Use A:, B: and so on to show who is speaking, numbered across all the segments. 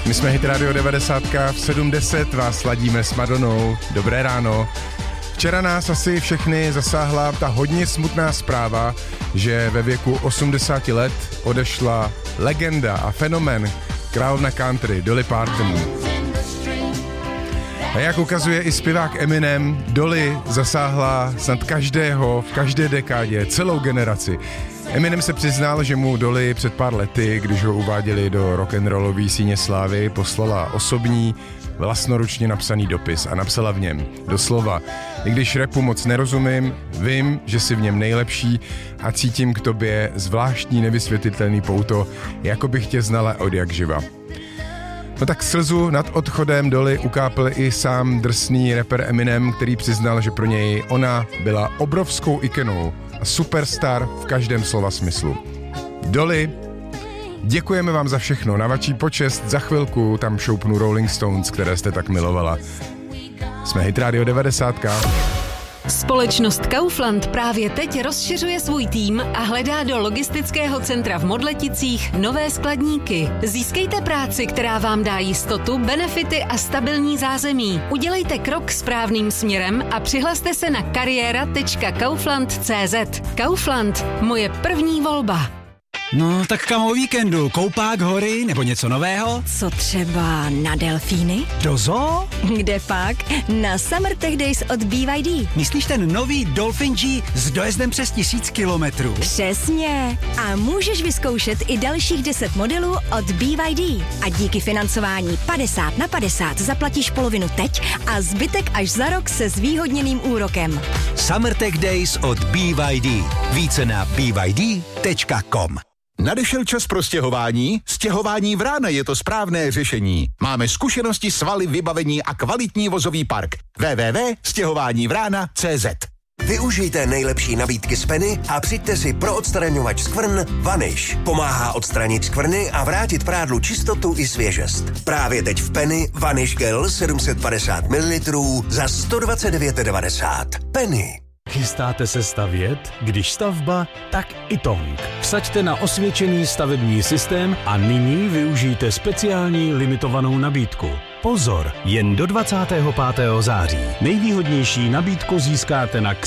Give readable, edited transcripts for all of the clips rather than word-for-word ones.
A: My jsme Hit Radio 90, v 7:10 vás ladíme s Madonou. Dobré ráno. Včera nás asi všechny zasáhla ta hodně smutná zpráva, že ve věku 80 let odešla legenda a fenomén královna country Dolly Parton. A jak ukazuje i zpěvák Eminem, Dolly zasáhla snad každého v každé dekádě, celou generaci. Eminem se přiznal, že mu Dolly před pár lety, když ho uváděli do rock'n'rollové síně slávy, poslala osobní, vlastnoručně napsaný dopis a napsala v něm doslova: i když rapu moc nerozumím, vím, že jsi v něm nejlepší a cítím k tobě zvláštní nevysvětlitelný pouto, jako bych tě znala od jak živa. No tak slzu nad odchodem Dolly ukápl i sám drsný rapper Eminem, který přiznal, že pro něj ona byla obrovskou ikonou a superstar v každém slova smyslu. Dolly, děkujeme vám za všechno, na vaší počest za chvilku tam šoupnu Rolling Stones, které jste tak milovala. Jsme Hit Radio 90.
B: Společnost Kaufland právě teď rozšiřuje svůj tým a hledá do logistického centra v Modleticích nové skladníky. Získejte práci, která vám dá jistotu, benefity a stabilní zázemí. Udělejte krok správným směrem a přihlaste se na kariéra.kaufland.cz. Kaufland, moje první volba.
C: No, tak kam o víkendu? Koupák, hory nebo něco nového?
D: Co třeba na delfíny?
C: Do zoo?
D: Kde pak? Na Summer Tech Days od BYD.
C: Myslíš ten nový Dolphin G s dojezdem přes 1000 kilometrů?
D: Přesně. A můžeš vyzkoušet i dalších 10 modelů od BYD. A díky financování 50/50 zaplatíš polovinu teď a zbytek až za rok se zvýhodněným úrokem.
E: Summer Tech Days od BYD. Více na byd.com. Nadešel čas pro stěhování? Stěhování Vrána je to správné řešení. Máme zkušenosti, svaly, vybavení a kvalitní vozový park. www.stěhovánívrana.cz.
F: Využijte nejlepší nabídky z Penny a přijďte si pro odstraňovač skvrn Vanish. Pomáhá odstranit skvrny a vrátit prádlu čistotu i svěžest. Právě teď v Penny Vanish Gel 750 ml za 129,90. Penny.
G: Chystáte se stavět? Když stavba, tak Itong. Vsaďte na osvědčený stavební systém a nyní využijte speciální limitovanou nabídku. Pozor, jen do 25. září. Nejvýhodnější nabídku získáte na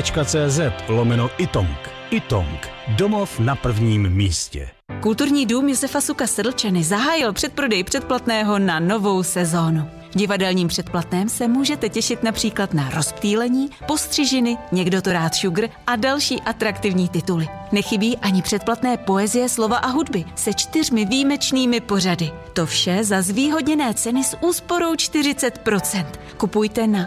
G: xela.cz/Itong. Itong. Domov na prvním místě.
B: Kulturní dům Josefa Suka Sedlčany zahájil předprodej předplatného na novou sezónu. V divadelním předplatném se můžete těšit například na Rozptýlení, Postřižiny, Někdo to rád šugr a další atraktivní tituly. Nechybí ani předplatné poezie, slova a hudby se 4 výjimečnými pořady. To vše za zvýhodněné ceny s úsporou 40%. Kupujte na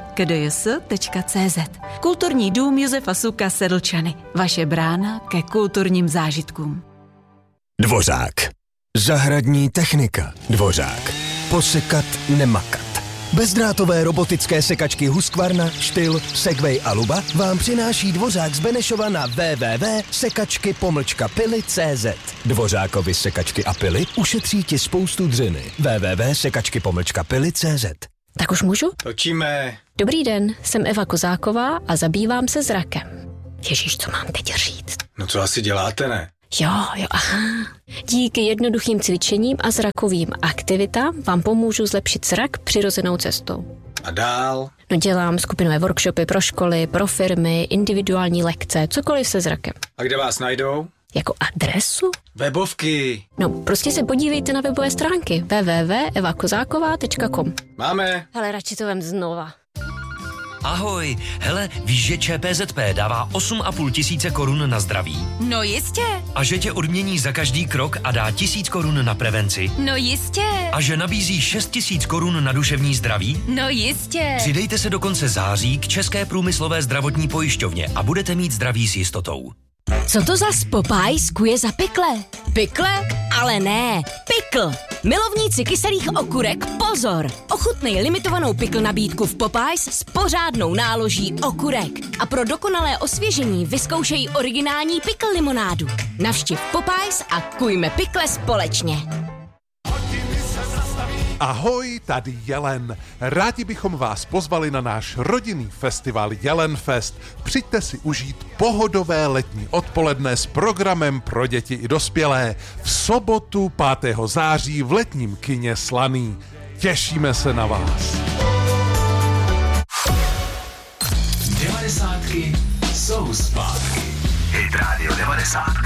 B: kds.cz. Kulturní dům Josefa Suka Sedlčany. Vaše brána ke kulturním zážitkům.
E: Dvořák. Zahradní technika. Dvořák. Posekat, nemakat. Bezdrátové robotické sekačky Husqvarna, Styl, Segway a Luba vám přináší Dvořák z Benešova na www.sekačky-pily.cz. Dvořákovi sekačky a pily ušetří ti spoustu dřiny. www.sekačky-pily.cz.
D: Tak už můžu?
C: Točíme.
D: Dobrý den, jsem Eva Kozáková a zabývám se zrakem. Ježíš, co mám teď říct?
C: No co asi děláte, ne?
D: Jo, aha. Díky jednoduchým cvičením a zrakovým aktivitám vám pomůžu zlepšit zrak přirozenou cestou.
C: A dál?
D: No dělám skupinové workshopy pro školy, pro firmy, individuální lekce, cokoliv se zrakem.
C: A kde vás najdou?
D: Jako adresu?
C: Webovky.
D: No, prostě se podívejte na webové stránky www.evakozáková.com.
C: Máme.
D: Hele, radši to vem znova.
H: Ahoj, hele, víš, že ČPZP dává 8,5 tisíce korun na zdraví?
B: No jistě.
H: A že tě odmění za každý krok a dá 1000 korun na prevenci?
B: No jistě.
H: A že nabízí 6 000 korun na duševní zdraví?
B: No jistě.
H: Přidejte se do konce září k České průmyslové zdravotní pojišťovně a budete mít zdraví s jistotou.
D: Co to za Popeyes kuje za pikle? Pikle? Ale ne, pikl. Milovníci kyselých okurek, pozor! Ochutnej limitovanou pikl nabídku v Popeyes s pořádnou náloží okurek. A pro dokonalé osvěžení vyzkoušej originální pikl limonádu. Navštiv Popeyes a kujme pikle společně.
I: Ahoj, tady Jelen. Rádi bychom vás pozvali na náš rodinný festival Jelenfest. Přijďte si užít pohodové letní odpoledne s programem pro děti i dospělé. V sobotu 5. září v letním kině Slaný. Těšíme se na vás.
J: 90 jsou zpátky. Hit Radio 90.